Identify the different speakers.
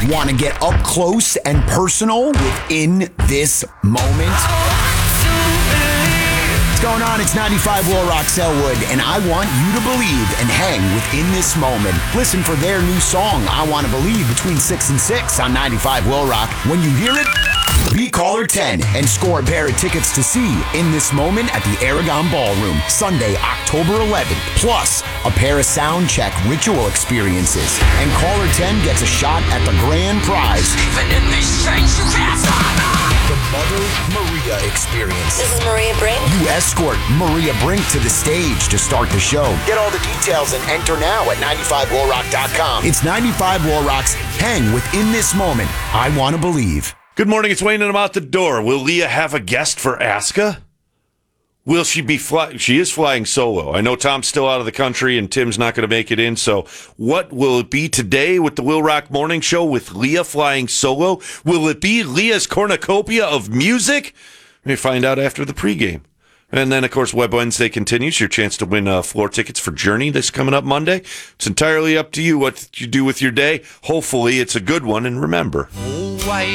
Speaker 1: Want to get up close and personal within this moment? What's going on? It's 95 Will Rock Selwood, and I want you to believe and hang within this moment. Listen for their new song, I Want to Believe, between 6 and 6 on 95 Will Rock. When you hear it, be caller 10 and score a pair of tickets to see In This Moment at the Aragon Ballroom, Sunday, October 11th, plus a pair of sound check ritual experiences. And caller 10 gets a shot at the grand prize. Even in these chains, you can't stop. The Mother Maria Experience.
Speaker 2: This is Maria Brink.
Speaker 1: You escort Maria Brink to the stage to start the show. Get all the details and enter now at 95willrock.com. It's 95 Will Rock's Hang Within This Moment. I Want to Believe.
Speaker 3: Good morning, it's Wayne and I'm out the door. Will Leah have a guest for Aska? Will she be flying? She is flying solo. I know Tom's still out of the country and Tim's not going to make it in. So what will it be today with the Will Rock Morning Show with Leah flying solo? Will it be Leah's cornucopia of music? We find out after the pregame. And then, of course, Web Wednesday continues. Your chance to win floor tickets for Journey this coming up Monday. It's entirely up to you what you do with your day. Hopefully, it's a good one. And remember...